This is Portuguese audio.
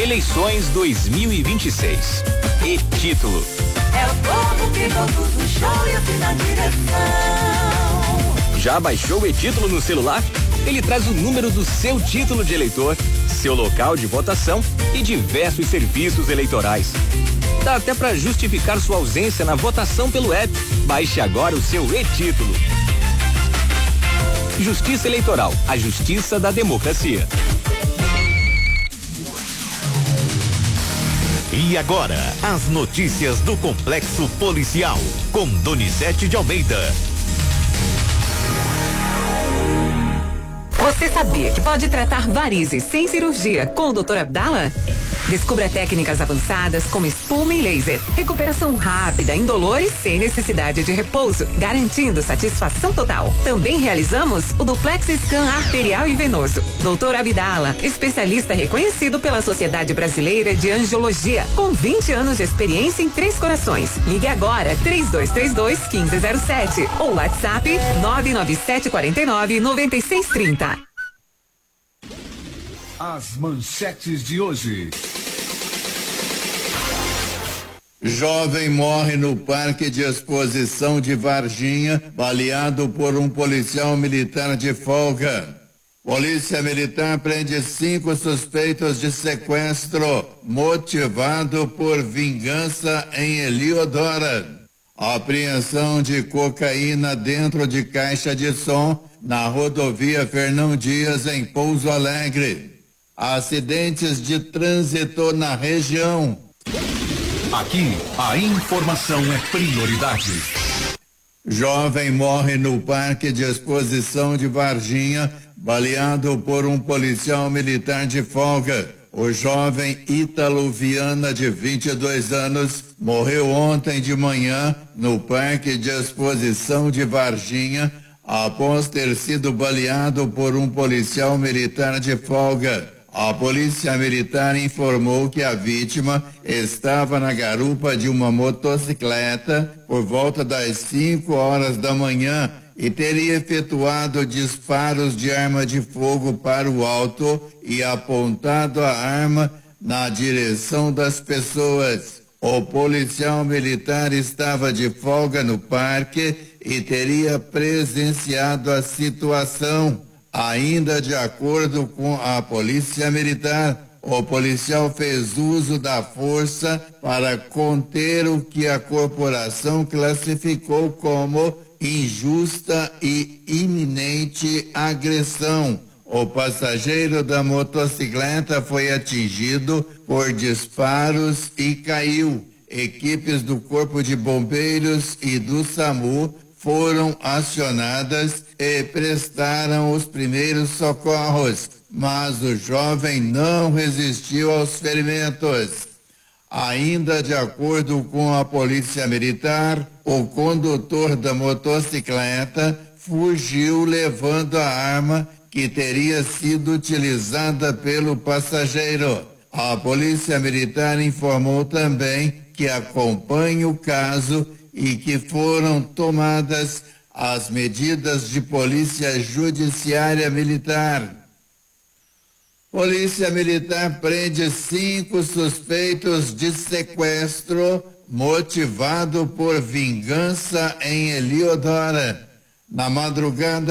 Eleições 2026. E título: é o povo que conduz o show e na direção. Já baixou o e-título no celular? Ele traz o número do seu título de eleitor, seu local de votação e diversos serviços eleitorais. Dá até para justificar sua ausência na votação pelo app. Baixe agora o seu e-título. Justiça Eleitoral, a justiça da democracia. E agora, as notícias do Complexo Policial, com Donizete de Almeida. Você sabia que pode tratar varizes sem cirurgia com o Dr. Abdala? Descubra técnicas avançadas como espuma e laser. Recuperação rápida, indolor e sem necessidade de repouso, garantindo satisfação total. Também realizamos o duplex scan arterial e venoso. Dr. Abdala, especialista reconhecido pela Sociedade Brasileira de Angiologia, com 20 anos de experiência em Três Corações. Ligue agora 3232-1507 ou WhatsApp 99749-9630. As manchetes de hoje. Jovem morre no Parque de Exposição de Varginha, baleado por um policial militar de folga. Polícia Militar prende 5 suspeitos de sequestro, motivado por vingança em Heliodora. Apreensão de cocaína dentro de caixa de som na rodovia Fernão Dias, em Pouso Alegre. Acidentes de trânsito na região. Aqui, a informação é prioridade. Jovem morre no Parque de Exposição de Varginha, baleado por um policial militar de folga. O jovem Ítalo Viana, de 22 anos, morreu ontem de manhã no Parque de Exposição de Varginha, após ter sido baleado por um policial militar de folga. A Polícia Militar informou que a vítima estava na garupa de uma motocicleta por volta das 5 horas da manhã e teria efetuado disparos de arma de fogo para o alto e apontado a arma na direção das pessoas. O policial militar estava de folga no parque e teria presenciado a situação. Ainda de acordo com a Polícia Militar, o policial fez uso da força para conter o que a corporação classificou como injusta e iminente agressão. O passageiro da motocicleta foi atingido por disparos e caiu. Equipes do Corpo de Bombeiros e do SAMU foram acionadas e prestaram os primeiros socorros, mas o jovem não resistiu aos ferimentos. Ainda de acordo com a Polícia Militar, o condutor da motocicleta fugiu levando a arma que teria sido utilizada pelo passageiro. A Polícia Militar informou também que acompanha o caso e que foram tomadas as medidas de polícia judiciária militar. Polícia Militar prende 5 suspeitos de sequestro motivado por vingança em Heliodora. Na madrugada